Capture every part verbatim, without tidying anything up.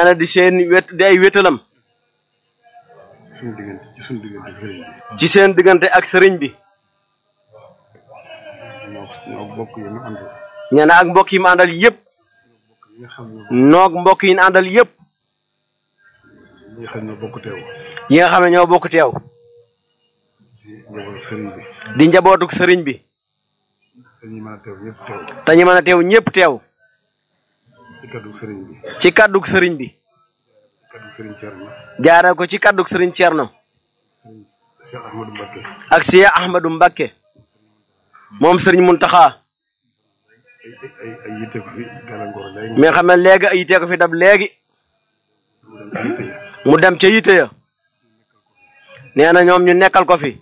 na di seen wet di ay wétalam suñu diggante ci suñu diggante ak sëriñ bi. ci seen diggante ak sëriñ bi. ñoo ñoo bokk yi mu àndal. nee na ak mbokk yi mu àndal yëpp. ñi nga xam ne noog mbokk yi ñu àndal yëpp. ñi nga xam ne ñoo bokk teew. yi nga xam ne ñoo bokk teew. di njabootu sëriñ bi. di njabootuk sëriñ bi. te ñi mën a teew ñëpp teew. te ñi mën a teew ñëpp teew. ci kaddu sëriñ bi. ci kadduk sëriñ bi. kaddu sëriñ Thierno. jaaree ko ci kadduk sëriñ Thierno. sëriñ Cheikh Ahmadou Mbacké. ak Cheikh Ahmadou Mbacké. moom sëriñ Muntaxa. ay ay ay yitte ko fi gàllankoor léegi. mi nga xam ne léegi ay yitte ko fi dab léegi. mu dem ca yitte ya. nee na ñoom ñu nekkal ko fi.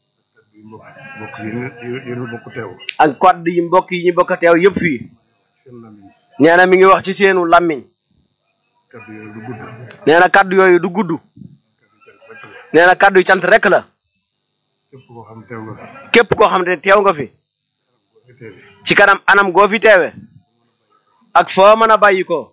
mbokk yi yéen bokk teew. ak kaddu yi mbokk yi ñu bokk teew yëpp fii. seen lamiñ. nee na mi ngi wax ci seenu làmmiñ. kaddu yooyu du gudd. nee na kaddu yooyu du gudd. nee na kaddu yu cant rek la. képp koo xam teew nga fi. képp koo xam ne teew nga fi. ci kanam anam goo fi teewe ak foo mën a bàyyi ko.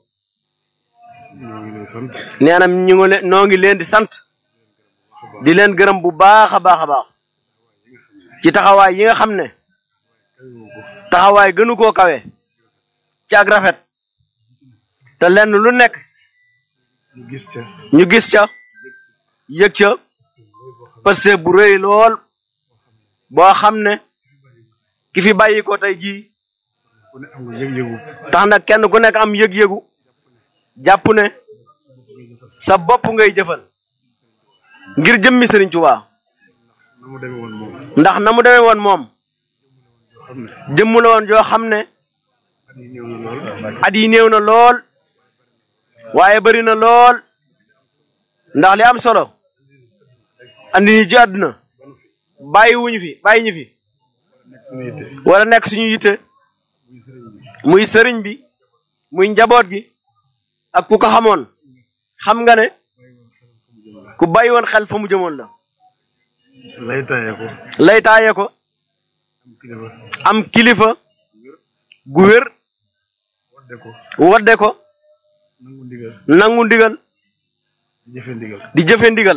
ñoo ngi lay sant. nee na ñu ngi leen noo ngi leen di sant. di leen gërëm bu baax a baax a baax. ci taxawaay yi nga xam ne. taxawaay gënu koo kawe. ci ak rafet. te lenn lu nekk. ñu gis ca. ñu gis ca. yëg ca. parce que bu rëy lool. boo xam ne. ki fi bàyyi ko tey jii. ku ne am nga yëg-yëgu. tax na kenn ku nekk am yëg-yëgu. jàpp ne. sa bopp ngay jëfal. ngir jëmmi Sëriñ Tuubaa. na mu demee woon moom. ndax na mu demee woon moom. jëmm la woon joo xam ne. at yi néew na lool. at yi néew na lool. waaye bari na lool. ndax li am solo. andi ñu ci àdduna. bàyyi wuñu fi bàyyi ñu fi. wala nekk suñu yitte. muy sëriñ bi. muy njaboot gi. ak ku ko xamoon. xam nga ne. ku bàyyi woon xel fa mu jëmoon la. lay taayee ko. lay taayee ko. am kilifa. gu wér. wadde ko. wadde ko. nangu ndigal. nangu ndigal. di jëfe ndigal. di jëfe ndigal.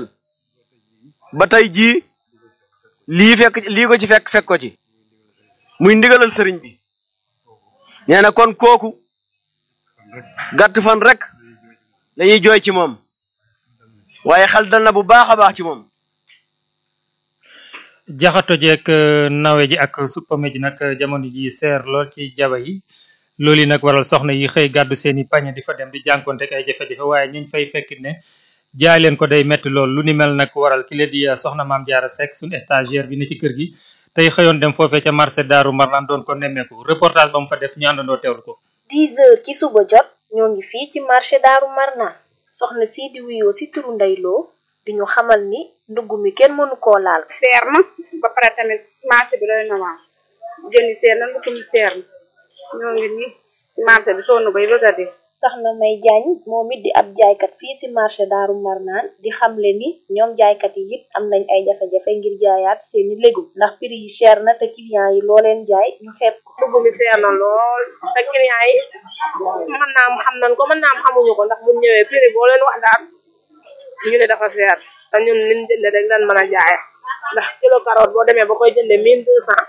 ba tey jii. lii fekk lii ko ci fekk fekk ko ci. muy ndigalal sëriñ bi. nee na kon kooku. gàtt fan rek. lañuy jooy ci moom. waaye xel dal na bu baax a baax ci moom. jaxato jeeg nawe ji ak suppame ji nag jamono ji seer lool ci jaba yi loolu yi nag waral soxna yi xëy gàddu seen i pañe di fa dem di jànkonte ay jafe-jafe waaye ñuñ fay fekkit ne jaay leen ko day metti lool lu ni mel nag waral ki la di soxna Maam Jaara Seck suñu stagiaire bi ne ci kër gi tey xëyoon dem foofee ca marché Daaru Marnaan doon ko nemmeeku reportage ba mu fa def ñu àndandoo teewlu ko. dix heures ci suba jot ñoo ngi fii ci marché Daaru Marnaan soxna sii di wuyoo si turu ndeyloo di ñu xamal ni ndugg mi kenn mënu koo laal. seer na ba pare tamit marché bi doy na waar jëni seer na ndugg mi seer na ñoo ngi nii si marché bi sonn bay bëgg a dee. Soxna May Jaañ moom it di ab jaaykat fii si marché Daaru Marnaan di xamle ni ñoom jaaykat yi it am nañ ay jafe-jafe ngir jaayaat seeni légumes ndax prix yi cher na te clients yi loo leen jaay ñu xeeb ko. ndugg mi seer na lool te clients yi mën naa am xam nañ ko mën naa am xamuñu ko ndax bu ñëwee prix boo leen wax daal ñu ne dafa seer te ñun liñ jënde rek lan mën a jaaye ndax kilo carotte boo demee ba koy jënde mille deux cent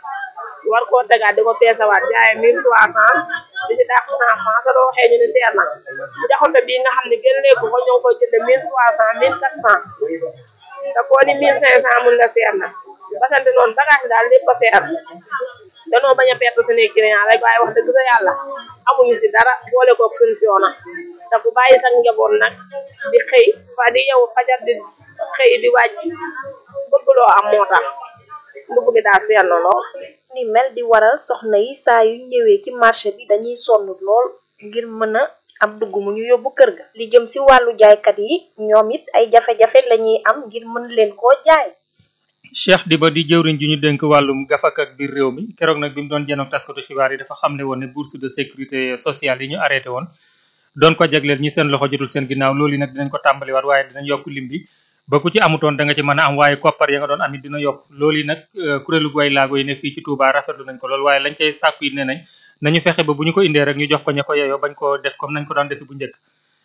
war koo tegaat di ko peesawaat jaaye mille trois cent di ci dàq cent francs sa doo waxee ñu ne seer na jaxonte bii nga xam ne gën leeku ko ñoo ngi koy jënde mille trois cent mille quatre cent te koo ni mille cinq cent mun la seer na basante noonu bagage daal lépp ko seer danoo bañ a perte suñuy client rek waaye wax dëgg sa yàlla amuñu si dara boole koog suñu coono te ku bàyyi sax njaboot nag di xëy fa di yow fajar di xëy di wàcc bëgg loo am moo tax ndugg bi daal seer na lool. ni mel di waral soxna yi saa yu ñëwee ci marché bi dañuy sonn lool ngir mën a am dugg mu ñu yóbbu kër ga. li jëm si wàllu jaaykat yi ñoom it ay jafe-jafe lañuy am ngir mën leen koo jaay. Cheikh Diba di jëwriñ ji ñu dénk wàllum gafak ak biir réew mi keroog nag bi mu doon jënoog taskatu xibaar yi dafa xam ne woon ne bourse de sécurité sociale yi ñu arrêté woon doon ko jagleel ñi seen loxo jotul seen ginnaaw loolu yi nag dinañ ko tàmbaliwaat waaye dinañ yokk lim bi ba ku ci amutoon da nga ci mën a am waaye koppar ya nga doon amit dina yokk loolu yi nag kuréelu guay laago yi ne fii ci Touba rafetlu nañ ko lool waaye lañ cay sàkku yi ne nañ nañu fexe ba bu ñu ko indee rek ñu jox ko ña ko yeyoo bañ ko def comme nañ ko daan defe bu njëkk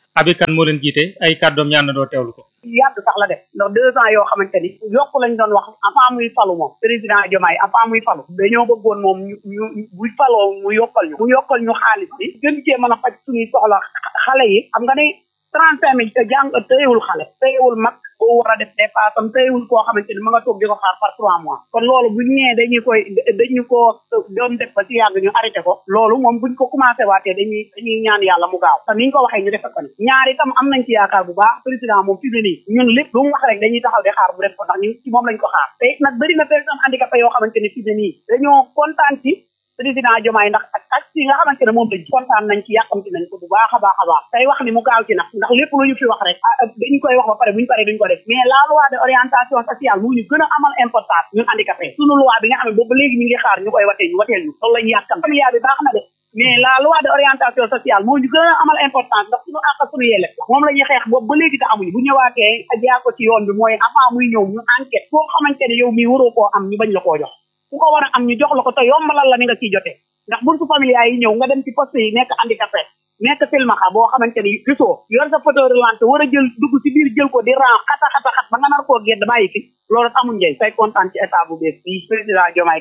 Abi Kane moo leen jiite ay kàddoom ñaan na doo teewlu ko. yàgg sax la def ndax deux ans yoo xamante ni yokk lañ doon wax avant muy falu moom président Diomaye avant muy falu dañoo bëggoon moom ñu ñu buy faloo mu yokkal ñu mu yokkal ñu xaalis bi gën cee mën a faj suñuy soxla xale yi xam nga ne trente cinq mille te jàng téyewul xale téyewul mag boo war a def dépasse am téyewul koo xamante ni ma nga toog di ko xaar par trois mois kon loolu buñ ñëwee dañuy koy dañu ko doon def ba ci yàgg ñu arrêté ko loolu moom buñ ko commencé waatee dañuy dañuy ñaan yàlla mu gaaw te niñ ko waxee ñu defe ko ni ñaari tam am nañ ci yaakaar bu baax président moom fi mu ne nii ñun lépp lu mu wax rek dañuy taxaw di xaar bu def ko ndax ñu ci moom lañ ko xaar te nag bëri na personne handicapé yoo xamante ni fi mu ne nii dañoo kontaan ci président Diomaye ndax ak ak si nga xamante ne moom lañ kontaan nañ ci yàqamti nañ ko bu baax a baax a baax tey wax ni mu gaaw ci nag ndax lépp lu ñu fi wax rek dañu koy wax ba pare buñu paree duñ ko def mais la loi de orientation sociale moo ñu gën a amal importance ñun handicapé sunu loi bi nga xam ne boobu léegi ñu ngi xaar ñu koy watee ñu wateel ñu loolu lañu yàkkam familia bi baax na de mais la loi de orientation sociale moo ñu gën a amal importance ndax suñu àq suñu yelleef la moom la ñuy xeex boobu ba léegi te amuñu bu ñëwaatee jaar ko ci yoon bi mooy avant muy ñëw ñu enquête foo xamante ne yow mii waroo koo am ñu bañ la koo jox ku ko war a am ñu jox la ko te yombalal la ni nga ciy jotee ndax bourse familiale yi ñëw nga dem ci poste yi nekk handicapé nekk silmaxa boo xamante ni gisoo yor sa photo relante war a jël dugg ci biir jël ko di ran xata xata xat ba nga nar koo gedd bàyyi fi loolu amul njëriñ say kontaan ci état bu bees bi président Diomaye.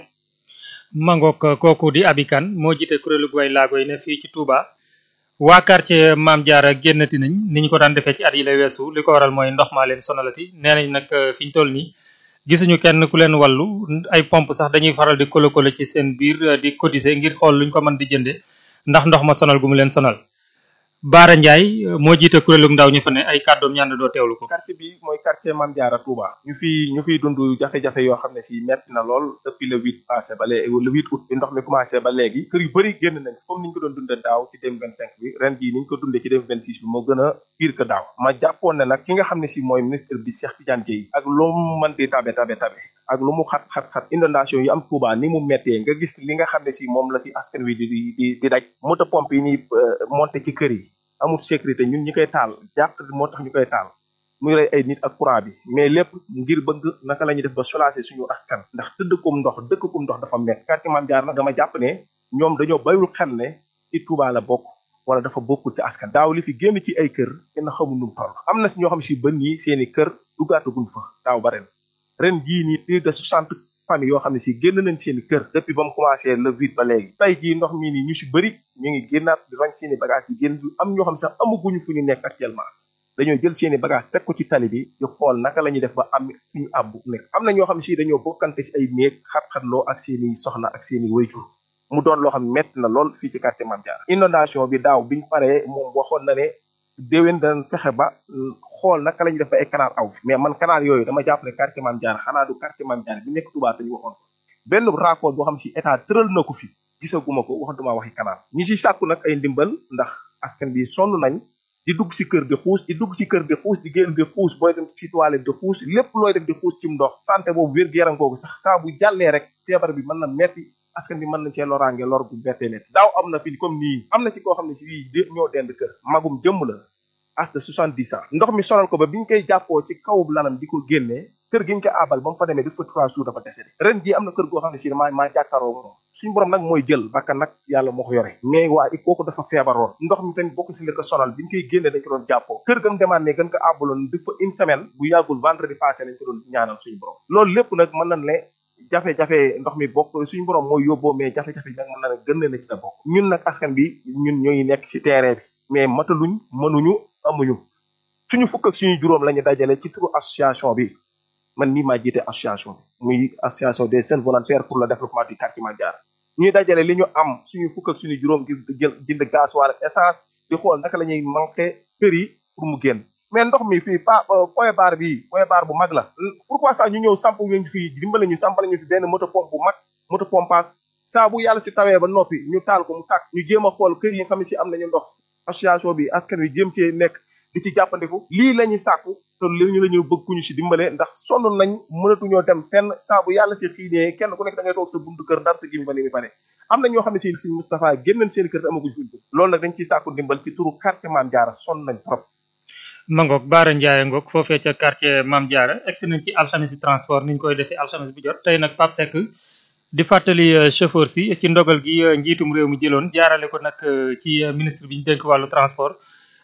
Mangok kooku di Abi Kane moo jiite kuréelu way laago yi ne fii ci Touba waa quartier Mame Diarra génnati nañ ni ñu ko daan defee ci at yi lay weesu li ko waral mooy ndox maa leen sonalati nee nañ nag fi ñu toll nii gisuñu kenn ku leen wàllu ay pompe sax dañuy faral di kolo kolo ci seen biir di cotiser ngir xool luñ ko mën di jënde ndax ndox ma sonal gu mu leen sonal Baara Ndiaye moo jiite kuréelu ndaw ñu fa ne ay kàddoom ñaan doo teewlu ko. quartier bi mooy quartier Mame Diarra Touba ñu fi ñu fiy dund jafe-jafe yoo xam ne si metti na lool depuis le huit passé ba léegi le huit août bi ndox mi commencé ba léegi kër yu bëri génn nañ comme niñ ko doon dundee daaw ci deux mille vingt-cinq bi ren jii niñ ko dundee ci deux mille vingt-six bi moo gën a pire que daaw ma jàppoon ne nag ki nga xam ne si mooy ministre bi Cheikh Tidiane Dièye ak lu mu mën di tabe tabe tabe ak lu mu xat xat xat inondation yi am Touba ni mu méttee nga gis li nga xam ne si moom la fi askan wi di di di daj moto pompe yi ñuy monté ci kër yi amul sécurité ñun ñi koy taal jàq moo tax ñu koy taal muy rey ay nit ak courant bi mais lépp ngir bëgg naka la ñuy def ba soulager suñu askan ndax tëddkum ndox dëkkkum ndox dafa métti quartier Mame Diarra nag dama jàpp ne ñoom dañoo bayul xel ne ci Touba la bokk wala dafa bokkul ci askan daaw li fi génn ci ay kër kenn xamul nu mu toll am na si ñoo xam si ba nii seeni kër duggaataguñ fa daaw ba ren ren jii nii plus de soixante famille yoo xam ne si génn nañ seeni kër depuis ba mu commencé le huit ba léegi tey jii ndox mii nii ñu si bëri ñu ngi génnaat di roñ seeni bagage di génn am ñoo xam ne sax amaguñu fu ñu nekk actuellement dañoo jël seeni bagage teg ko ci tali bi di xool naka la ñuy def ba am suñu àbbu nekk am na ñoo xam ne si dañoo bokkante si ay néeg xat-xatloo ak seeni soxna ak seeni wayjur mu doon loo xam ne métti na lool fii ci quartier Mame Diarra inondation bi daaw biñ paree moom waxoon na ne déwén danañ fexe ba xool naka la ñuy def ba ay canal aw mais man canal yooyu dama jàpp ne quartier Mame Diarra xanaa du quartier Mame Diarra bi nekk Touba te ñu waxoon ko benn raccord boo xam si état tëral na ko fi gisaguma ko waxatuma waxi canal ñi si sàkku nag ay ndimbal ndax askan bi sonn nañ di dugg si kër di xuus di dugg si kër di xuus di génn di xuus booy dem ci toilette di xuus lépp looy def di xuus ci ndox santé boobu wér-gu-yaram googu sax saa bu jàllee rek feebar bi mën na metti askan bi mën nañ cee loraange lor bu bettee metti daaw am na fi comme nii am na ci koo xam ne si fii ñoo dend kër magum jëmm la as de soixante-dix ans ndox mi sonal ko ba biñ koy jàppoo ci kawub lalam di ko génnee kër gi ñu ko abal ba mu fa demee di fa trois jours dafa décédé ren jii am na kër goo xam ne si maa maa jàkkaaroo moom suñu borom nag mooy jël bakkan nag yàlla moo ko yore mais waa i kooku dafa feebaroon ndox mi tamit bokk ci li ko sonal biñ koy génnee dañ ko doon jàppoo kër gam demaat ne gën ko abaloon di fa une semaine bu yàggul vendredi passé lañ ko doon ñaanal suñu borom loolu lépp nag mën nañ ne jafe-jafe ndox mi bokk suñu borom mooy yóbboo mais jafe-jafe yi nag mën na ne gën na ci la bokk ñun nag askan bi ñun ñooy nekk ci terrain bi mais mataluñ mënuñu amuñu suñu fukk ak suñu juróom la ñu dajale ci turu association bi man nii maa jiite association bi muy association des jeunes volontaires pour le développement du quartier Mame Diarra ñuy dajale li ñu am suñu fukk ak suñu juróom ngir jël jënd gaz wala essence di xool naka la ñuy manqué kër yi pour mu génn mais ndox mi fii pa point barre bi point barre bu mag la pourquoi ça ñu ñëw samp ngeen fii dimbale ñu sampale ñu fi benn moto pompe bu mag moto pompage saa bu yàlla si tawee ba noppi ñu taal ko mu tàkk ñu jéem a xool kër yi nga xam ne si am nañu ndox association bi askan wi jéem cee nekk di ci jàppandiku lii la ñuy sàkku te li ñu la ñu bëgg ku ñu si dimbale ndax sonn nañ mënatuñoo dem fenn saa bu yàlla si xiinee kenn ku nekk da ngay toog sa buntu kër ndar sa gimi ba ni mi pare am na ñoo xam ne si si Moustapha génneen seen kër te amaguñ fuñ ko loolu nag dañ ciy sàkku dimbal ci turu quartier Mame Diarra sonn nañ trop Mangok Baara Ndiaye ngoog foofee ca quartier Mame Diarra egsi nañ ci alxames transport ni ñu koy defee alxames bi jot tey nag Pape Seck di fàttali chauffeur si ci ndogal gi njiitum réew mi jëloon jaarale ko nag ci ministre bi ñu dénk wàllu transport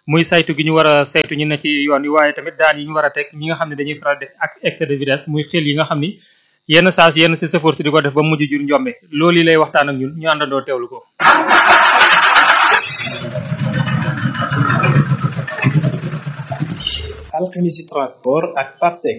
muy saytu gi ñu war a saytu ñu ne ci yoon yi waaye tamit daan yi ñu war a teg ñi nga xam ne dañuy faral def ak excès de vitesse muy xel yi nga xam ni yenn saa si yenn si chauffeur si di ko def ba mujj jur njombe loolu yi lay waxtaan ak ñun ñu àndandoo teewlu ko. alxemisi transport ak Pape Seck.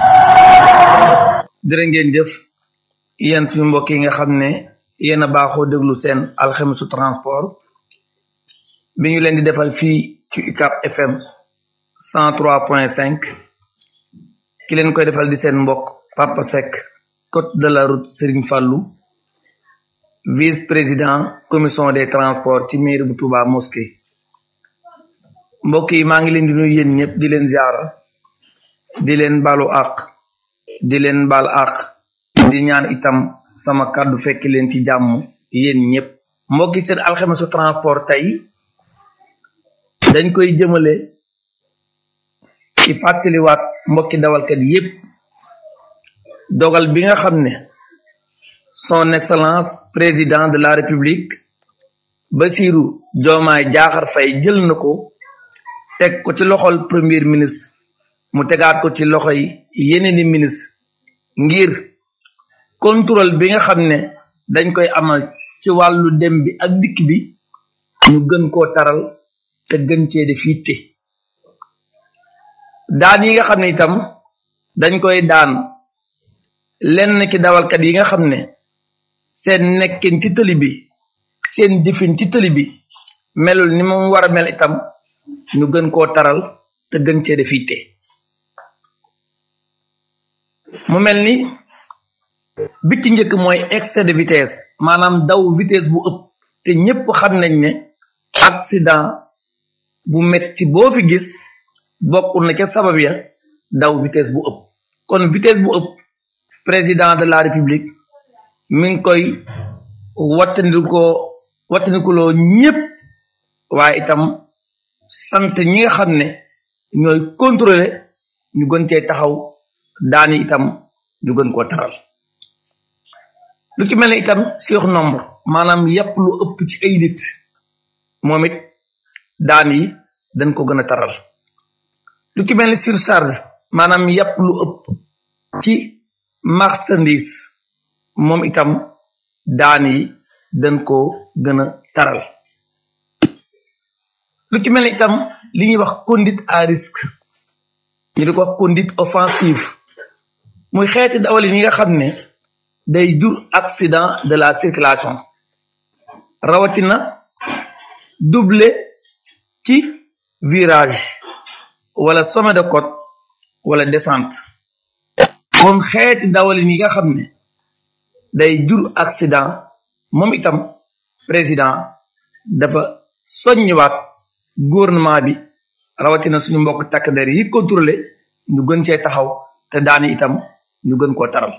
jërë ngeen jëf yéen suñu mbokk yi nga xam ne yéen a baaxoo déglu seen alxemisu transport bi ñu leen di defal fii ci U C A B F M cent trois point cinq ki leen koy defal di seen mbokk Papa Seck côte de la route Serigne Fallou vice-président commission des transports ci mairie bu Touba Mosquée. mbokk yi maa ngi leen di nuyu yéen ñëpp di leen ziara di leen balu àq di leen bal àq di ñaan itam sama kàddu fekk leen ci jàmm yéen ñëpp mbokk yi seen alxemisu transport tey dañ koy jëmale ci fàttaliwaat mbokki dawalkat yépp dogal bi nga xam ne son excellence président de la république Bassirou Diomaye Diakhar Faye jël na ko teg ko ci loxol premier ministre mu tegaat ko ci loxoy yeneeni ministre ngir contrôle bi nga xam ne dañ koy amal ci wàllu dem bi ak dikk bi ñu gën koo taral te gën cee def yitte daan yi nga xam ne itam dañ koy daan lenn ci dawalkat yi nga xam ne seen nekkin ci tëli bi seen jëfin ci tëli bi melul ni mu war a mel itam ñu gën koo taral te gën cee def yitte mu mel ni bi ci njëkk mooy excès de vitesse maanaam daw vitesse bu ëpp te ñépp xam nañ ne accident bu metti boo fi gis bokk na ca sabab ya daw vitesse bu ëpp kon vitesse bu ëpp président de la république mi ngi koy wattandikoo wattandikuloo ñépp waaye itam sant ñi nga xam ne ñooy contrôler ñu gën cee taxaw daani itam ñu gën koo taral lu ci mel ne itam sur nombre maanaam yàpp lu ëpp ci ay nit moom it daan yi dañ ko gën a taral lu ci mel ni surcharge maanaam yàpp lu ëpp ci marchandise moom itam daan yi dañ ko gën a taral lu ci mel ni itam li ñuy wax conduite à risque ñu di ko wax conduite offensive muy xeeti dawal yi nga xam ne day jur accident de la circulation rawatina doublé ci virage wala sommet de côte wala descente moom xeeti dawalin yi nga xam ne day jur accident moom itam président dafa soññiwaat gouvernement bi rawatina suñu mbokk takk der yi contrôlé ñu gën cee taxaw te daani itam ñu gën koo taral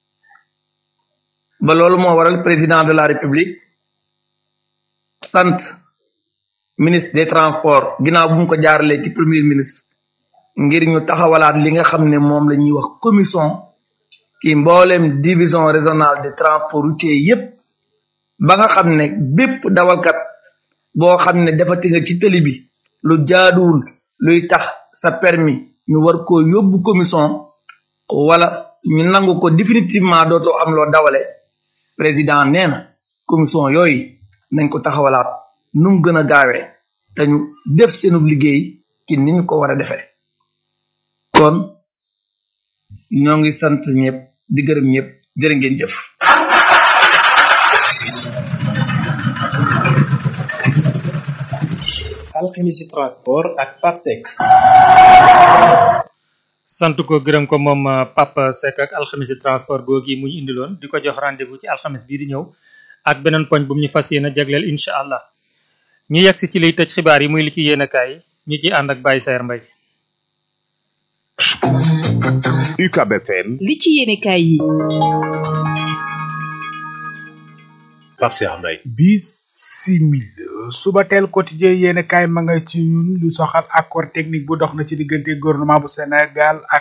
ba loolu moo waral président de la république sant ministre des transports ginnaaw bu mu ko jaaralee ci premier ministre ngir ñu taxawalaat li nga xam ne moom la ñuy wax commission ci mboolem division régionale de transport routier yépp ba nga xam ne bépp dawalkat boo xam ne defati nga ci tëli bi lu jaaduwul luy tax sa permis ñu war koo yóbbu commission wala ñu nangu ko définitivement dootoo am loo dawale président nee na commission yooyu nañ ko taxawalaat nu mu gën a gaawee te ñu def seenu liggéey ci ni ñu ko war a defee kon ñoo ngi sant ñëpp di gërëm ñëpp jërë ngeen jëf. alxemisi transport ak Pape Seck. sant ko gërëm ko moom Pape Seck ak alxemisi transport googi mu ñu indiloon di ko jox rendez-vous ci alxamis bii di ñëw ak beneen poñ bu ñu fas yéene jagleel incha allah ñu yegg si ci liy tëj xibaar yi muy li ci yéen a kaay ñu ci ànd ak Baye Sayer Mbaye. U C A B F M. li ci yéen a kaay yi. Pape Sayer Mbaye. bisimil suba teel quotidien yéen kaay ma nga ci ñun lu soxal accord technique bu dox na ci diggante gouvernement bu Sénégal ak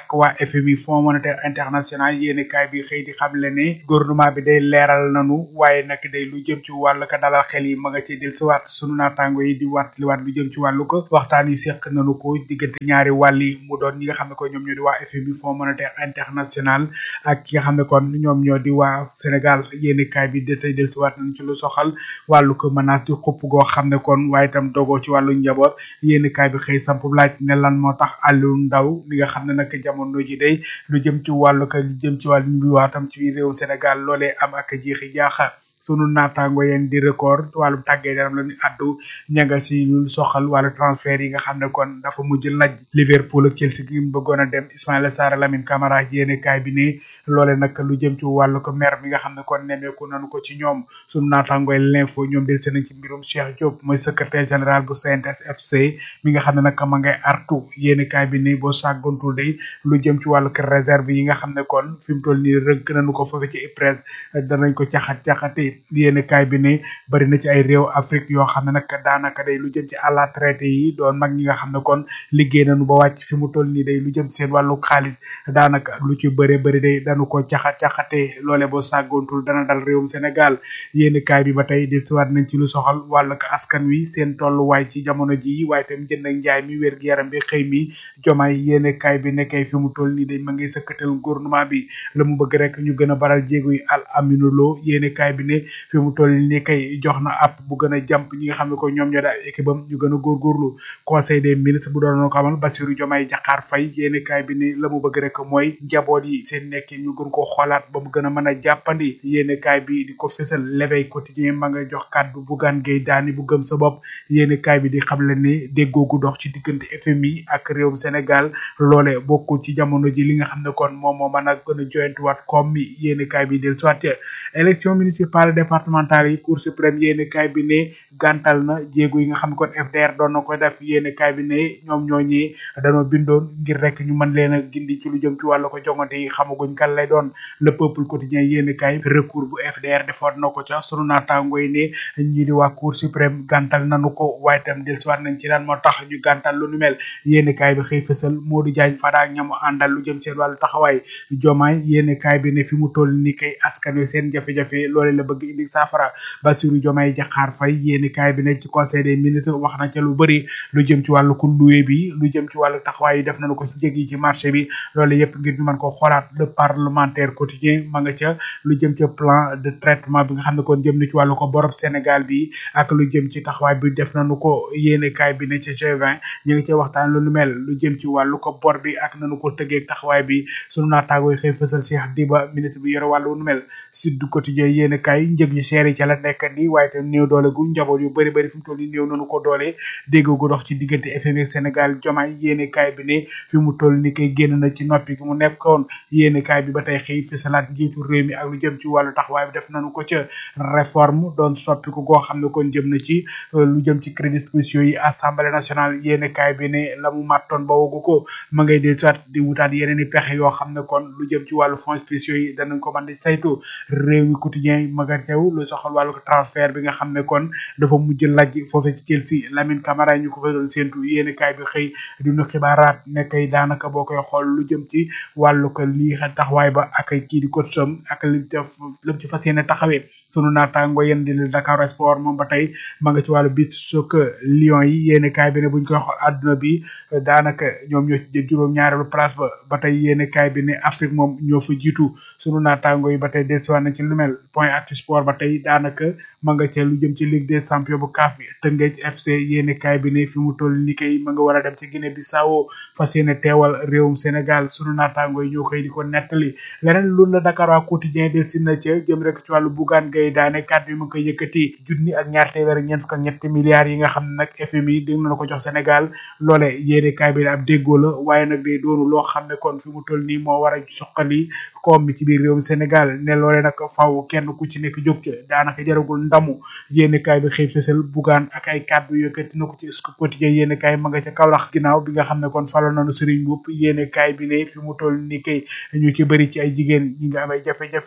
ak waa F M I Fonds monétaire international yéeni kaay bi xëy di xamle ne gouvernement bi day leeral nanu waaye nag day lu jëm ci wàllu ko dalal xel yi ma nga ci del si waat sunu naataango yi di wattaliwaat lu jëm ci wàllu ko waxtaan yu seq nanu ko diggante ñaari wàll yi mu doon ñi nga xam ne ko ñoom ñoo di waa F M I Fonds monétaire international ak ki nga xam ne kon ñoom ñoo di waa Sénégal yéeni kaay bi datay del si waat nañ ci lu soxal wàllu ko menace di xupp goo xam ne kon waaye itam dogoo ci wàllu njaboot yéeni kaay bi xëy samp laaj ne lan moo tax Aliou Ndao mi nga xam ne nag jamono ji day lu jëm ci wàllu ko lu jëm ci wàllu ñu bi waatam ci réew Sénégal loolee am ak jeexi jaaxa sunu naataango yeen di record wàllum tàggee yaram la ñu addu ñanga si lu soxal wàllu transfert yi nga xam ne kon dafa mujj laj Liverpool ak Chelsea gi mu bëggoon a dem Ismaïla Sarr Lamine Camara yéene kaay bi ne loole nag lu jëm ci wàllu ko mer mi nga xam ne kon nemeeku nanu ko ci ñoom sunu naataango yi l'info ñoom del seen ci mbirum Cheikh Diop mooy secrétaire général bu C N T S F C mi nga xam ne nag ma ngay artu yéene kaay bi ne boo sàggantul day lu jëm ci wàllu ko réserve yi nga xam ne kon fi mu toll nii rënk nañu ko foofu ci IPRES danañ ko caxat caxate yéene kaay bi ne bari na ci ay réew Afrique yoo xam ne nag daanaka day lu jëm ci à la traité yi doon mag ñi nga xam ne kon liggéey nañu ba wàcc fi mu toll nii day lu jëm ci seen wàllu xaalis daanaka lu ci bëre bëri day dañu ko caxat caxatee loole boo sàggoontul dana dal réewum Sénégal yéene kaay bi ba tey di siwaat nañ ci lu soxal wàllu askan wi seen tolluwaay ci jamono ji waaye tam jënd ak njaay mi wér gu yaram bi xëy mi jomaay yéene kaay bi nekkay fi mu toll nii day ma ngay sëkkatal gouvernement bi la mu bëgg rek ñu gën a baral jéego yi al aminulo yéene kaay bi ne fi mu toll nii kay jox na app bu gën a jàmp ñi nga xam ne ko ñoom ñoo daal équipe am ñu gën a góorgóorlu conseil des ministres bu doon ko amal Bassirou Diomaye Diakhar Faye yéene kaay bi ne la mu bëgg rek mooy njaboot yi seen nekk ñu gën koo xoolaat ba mu gën a mën a jàppandi yéene kaay bi di ko fësal l'éveil quotidien ma nga jox kàddu Bougane Gueye Dany bu gëm sa bopp yéene kaay bi di xam le ne déggoo gu dox ci diggante F M I ak réewum Sénégal loole bokku ci jamono ji li nga xam ne kon moom moo mën a gën a joyantuwaat comme mi yéene kaay bi del soit élection municipale départementale yi cour suprême yéene kaay bi ne gàntal na jéego yi nga xam ne kon F D R doon na ko def yéene kaay bi ne ñoom ñooñi dañoo bindoon ngir rek ñu mën leen a gindi ci lu jëm ci wàllu ko jongante yi xamaguñ kan lay doon le peuple quotidien yéene kaay recours bu F D R defoon na ko ca sunu naataango yi ne ñi di waa cour suprême gàntal nañu ko waaye tam dellusiwaat nañ ci daan moo tax ñu gàntal lu nu mel yéene kaay bi xëy fësal Modou Diagne Fada ak ñamu àndal lu jëm seen wàllu taxawaay jomaay yéene kaay bi ne fi mu toll ni kay askan wi seen jafe-jafe loole la bëgg indi saafara Bassirou Diomaye Diakhar Faye yéeni kaay bi nekk ci conseil des ministres wax na ca lu bëri lu jëm ci wàllu ku loué bi lu jëm ci wàllu taxawaay yi def nañu ko ci jég yi ci marché bi loolu yëpp ngir ñu mën ko xoolaat le parlementaire quotidien ma nga ca lu jëm ci plan de traitement bi nga xam ne kon jëm na ci wàllu ko borob Sénégal bi ak lu jëm ci taxawaay bi def nañu ko yéeni kaay bi ne ci G vingt ñu ngi ci waxtaan lu nu mel lu jëm ci wàllu ko bor bi ak nañu ko tëggee taxawaay bi sunu naataango yi xëy fësal Cheikh Diba ministre bi yore wàllu nu mel Sud Quotidien yéeni kaay njëg ñu seer yi ca la nekk ni waaye tam néew doole gu njaboot yu bëri bëri fi mu toll nii néew nañu ko doole dégg gu dox ci diggante F M I Sénégal Diomaye yéeni kaay bi ne fi mu toll ni kay génn na ci noppi gi mu nekkoon yéeni kaay bi ba tey xëy fësalaat njiitu réew mi ak lu jëm ci wàllu taxawaay bi def nañu ko ca réforme doon soppi ko goo xam ne kon jëm na ci lu jëm ci crédits spéciaux yi assemblée nationale yéeni kaay bi ne la mu màttoon ba wogu ko ma ngay del soit di wutaat yeneen i pexe yoo xam ne kon lu jëm ci wàllu fonds spéciaux yi danañ ko mën di saytu réew mi quotidien ma nga teew lu soxal wàllu transfert bi nga xam ne kon dafa mujj lajj foofu ci Chelsea Lamine Camara ñu ko fa doon séentu yéeni kaay bi xëy di nu xibaaraat ne kay daanaka boo koy xool lu jëm ci wàllu ko lii taxawaay ba ak kii di coach am ak li def lam ci fas yéene taxawee sunu naataango yéen di Dakar Sport moom ba tey ma nga ci wàllu beach soccer Lions yi yéeni kaay bi ne buñ koy xool àdduna bi daanaka ñoom ñoo ci jël juróom ñaareelu place ba ba tey yéeni kaay bi ne Afrique moom ñoo fa jiitu sunu naataango yi ba tey dellusiwaat nañ ci lu mel point actu sport ba tey daanaka ma nga ca lu jëm ci Ligue des champions bu C A F bi Teungueth F C yéeni kaay bi ne fi mu toll ni kay ma nga war a dem ci Guinée Bissau fas yéene teewal réewum Sénégal sunu naataango yi ñoo xëy di ko nettali leneen lu la Dakar waa quotidien del si na ca jëm rek ci wàllu Bougane Gueye Dany kàddu yi mu ngi koy yëkkati junni ak ñaar téeméer ak ñeent fukk ak ñetti milliards yi nga xam ne nag F M I dégg na ko jox Sénégal loole yéeni kaay bi ab déggoo la waaye nag day doonu loo xam ne kon fi mu toll nii moo war a suqali koom mi ci biir réewum Sénégal ne loole nag faw kenn ku ci nekk jóg ca daanaka jaragul ndamu yéeni kaay bi xëy fësal Bougane ak ay kàddu yëkkati na ko ci quotidien yéeni kaay ma nga ca Kaolack ginnaaw bi nga xam ne kon falo nañu Serigne Mboup yéeni kaay bi ne fi mu toll nii kay ñu ci bëri ci ay jigéen ñi nga am ay jafe-jafe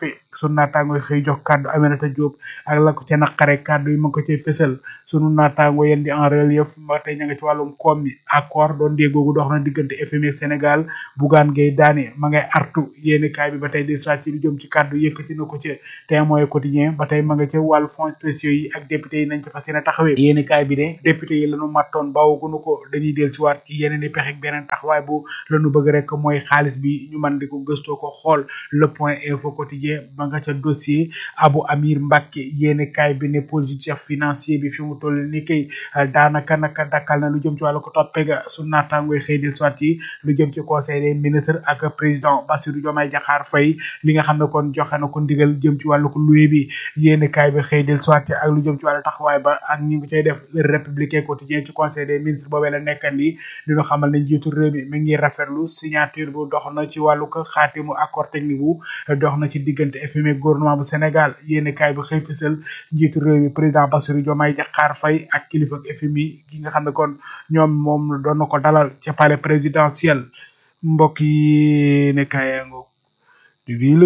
sunu naataango yi xëy jox kàddu Aminata Diop ak la ko ca naqare kàddu yi ma ngi ko cay fësal sunu naataango yéen di en relief ba tey ña nga ci wàllum koom mi accord doon déggoogu dox na diggante F M I Sénégal Bougane Gueye Dany ma ngay artu yéeni kaay bi ba tey di saa ci lu jëm ci kàddu yëkkati na ko ca Témoin Quotidien ba tey ma nga ca wàllu fonds spéciaux yi ak député yi nañ ci fas yéene taxawee yéeni kaay bi ne député yi lañu mattoon bawugunu ko dañuy del ci waat ci yeneen i pexe beneen taxawaay bu lañu bëgg rek mooy xaalis bi ñu mën di ko gëstoo ko xool le point info quotidien ba nga ca dossier Abou Amir Mbacké yéeni kaay bi ne politique financier bi fi mu toll ni kay daanaka naka dakkal na lu jëm ci wàllu ko toppee ga su naataangoy xëy del soit yi lu jëm ci conseil des ministres ak président Bassirou Diomaye Diakhar Faye li nga xam ne kon joxe na ko ndigal jëm ci wàllu ko luwe bi yéeni kaay bi xëy del soit ak lu jëm ci wàllu taxawaay ba ak ñi ngi cay def le républicain quotidien ci conseil des ministres boobee la nekkan ni dina xamal ne njiitu réew mi mi ngi rafetlu signature bu dox na ci wàllu ko xaatimu accord technique bu dox na ci diggante F M I gouvernement bu Sénégal yéeni kaay bi xëy fësal njiitu réew mi président Bassirou Diomaye Diakhar Faye ak kilifa F M I gi nga xam ne kon ñoom moom doon na ko dalal ca palais présidentiel mbokk yi ne kayango di ville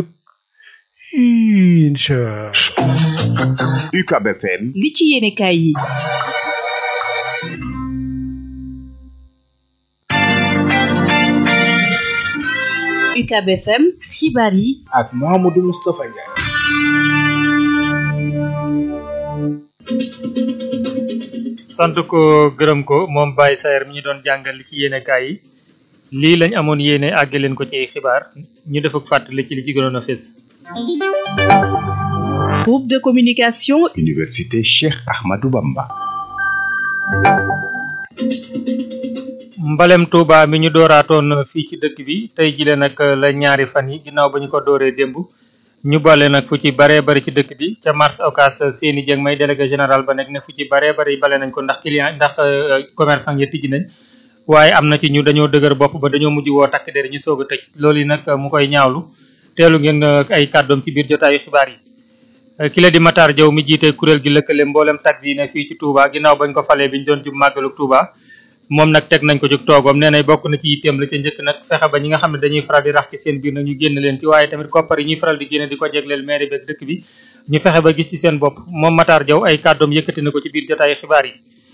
incha U C A B F M li ci yéene kaay yi U C A B F M xibaar yi ak Mouhamadou Moustapha Ndiaye. sant ko gërëm ko moom Baye Sayer mi ñu doon jàngal li ci yéene kaay yi lii lañ amoon yéene àgge leen ko ci xibaar ñu def ak fàttali ci li ci gënoon a fés. groupe de communication Université Cheikh Ahmadou Bamba. mbalem Touba mi ñu dooraatoon fii ci dëkk bi tey jile nag la ñaari fan yi ginnaaw ba ñu ko dooree démb ñu bale nag fu ci baree bari ci dëkk bi ca marché Ocass seeni jëng may délégué général ba nekk ne fu ci baree bari bale nañ ko ndax client ndax commerçant yi tijji nañ waaye am na ci ñu dañoo dëgër bopp ba dañoo mujj woo takk der ñu soog a tëj loolu yi nag mu koy ñaawlu teelu ngeen ay kàddoom ci biir jotaayu xibaar yi ki la di Matar Diaw mi jiite kuréel gi lëkkale mboolem taxi yi ne fii ci Touba ginnaaw bañ ko falee biñ doon jub màggalu Touba moom nag teg nañ ko jóg toogoom nee na bokk na ci yitteem la ca njëkk nag fexe ba ñi nga xam ne dañuy faral di rax ci seen biir nag ñu génn leen ci waaye tamit koppar yi ñuy faral di génne di ko jegleel mairie beeg dëkk bi ñu fexe ba gis ci seen bopp moom Matar Diaw ay kàddoom yëkkati na ko ci biir jotaayu xibaar yi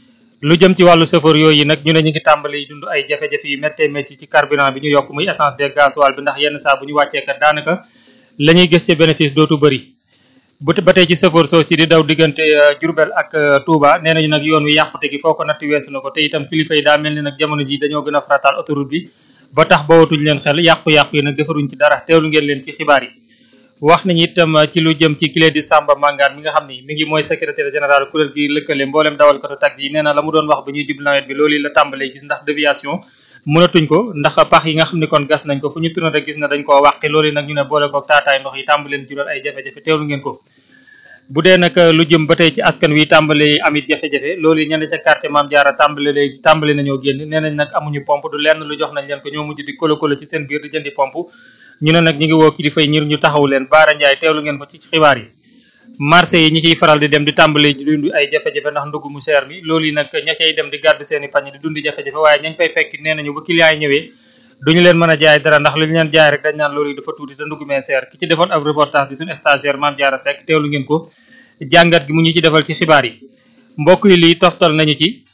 lu jëm ci wàllu chauffeur yooyu nag ñu ne ñu ngi tàmbali dund ay jafe-jafe yu méttee métti ci carburant bi ñu yokk muy essence beeg gasoil bi ndax yenn saa bu ñu wàccee kat daanaka la ñuy gis ci bénéfice dootu bëri bu ba tey ci chauffeur soo si di daw diggante Diourbel ak Touba nee nañu nag yoon wi yàqute gi foo ko natt weesu na ko te itam kilifa yi daa mel ni nag jamono ji dañoo gën a farataal autoroute bi ba tax bawatuñ leen xel yàqu-yàqu yi nag defaruñ ci dara teewlu ngeen leen ci xibaar yi wax nañu itam ci lu jëm ci kilé di Samba Mangane mi nga xam ni mi ngi mooy secrétaire général kuréel gi lëkkale mboolem dawalkatu taxi yi nee na la mu doon wax ba ñuy jub nawet bi loolu la tàmbalee gis ndax déviation mënatuñ ko ndax pax yi nga xam ne kon gas nañ ko fu ñu tourné rek gis na dañ koo wàqi loolu nag ñu ne boole ko taataay ndox yi tàmbaleen jural ay jafe-jafe teewlu ngeen ko bu dee nag lu jëm ba tey ci askan wi tàmbale amit jafe-jafe loolu yi ñenn ca quartier Mame Diarra tàmbale léegi tàmbale nañoo génn nee nañ nag amuñu pompe du lenn lu jox nañ leen ko ñoo mujj di kolo kolo ci seen biir di jëndi pompe ñu ne nag ñi ngi woo kilifa yi ñir ñu taxaw leen Baara Ndiaye teewlu ngeen ko ci xibaar yi marché yi ñi ciy faral di dem di tàmbale di dund ay jafe-jafe ndax ndugg mu seer mi loolu yi nag ña cay dem di gàddu seen i pañ di dundi jafe-jafe waaye ñañ fay fekk nee nañu ba client yi ñëwee duñu leen mën a jaay dara ndax lu ñu leen jaay rek dañ naan loolu yi dafa tuuti te ndugg mee seer ki ci defoon ab reportage di suñu stagiaire Mame Diarra Seck teewlu ngeen ko jàngat gi mu ñu ci defal ci xibaar yi mbokk yi lii toftal nañu ci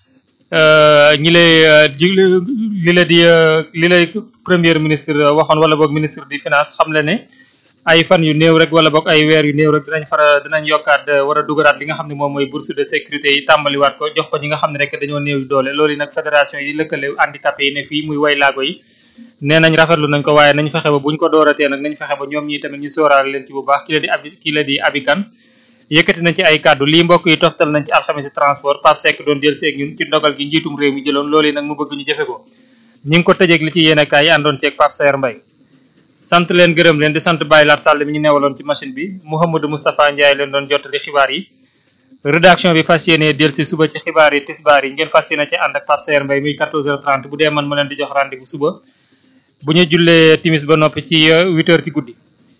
ñi lay li la di li lay premier ministre waxoon wala boog ministre du finance xam le ne ay fan yu néew rek wala boog ay weer yu néew rek dinañ fara dinañ yokkaat war a dugaraat li nga xam ne moom mooy bourse de sécurité yi tàmbaliwaat ko jox ko ñi nga xam ne rek dañoo néew doole loolu nag fédération yi lëkkale handicapé yi ne fii muy way laago yi nee nañ rafetlu nañ ko waaye nañ fexe ba buñ ko dooratee nag nañ fexe ba ñoom ñi tamit ñu sóoraale leen ci bu baax ki la di abi ki la di abikan yëkkati nañ ci ay kàddu lii mbokk yi toftal nañ ci alxamisi transport Pape Seck doon jël seeg ñun ci ndogal gi njiitum réew mi jëloon loolu nag mu bëgg ñu jëfe ko ñi ngi ko tëjeeg li ci yéen kaay yi àndoon ceeg Pape Sayer Mbaye sant leen gërëm leen di sant Baye Lat Sall mi ñu newaloon ci machine bi Mouhamadou Moustapha Ndiaye leen doon jottali xibaar yi rédaction bi fas yéene del si suba ci xibaar yi tisbaar yi ngeen fas yéene ci ànd ak Pape Sayer Mbaye muy quatorze heures trente bu dee man ma leen di jox rendez-vous suba bu ñu jullee timis ba noppi ci huit heures ci guddi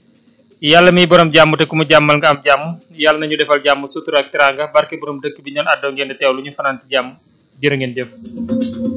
yàlla miy borom jàmm te ku mu jàmmal nga am jàmm yàlla nañu defal jàmm sutura ak teranga barke borom dëkk bi ñoon àddoo ngeen di teewlu ñu fanaan ci jàmm jërë ngeen jëf